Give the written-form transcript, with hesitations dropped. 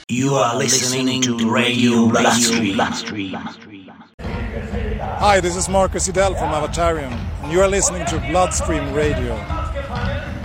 You are listening to Radio Bloodstream. Hi, this is Marcus Idell from Avatarium, and you are listening to Bloodstream Radio.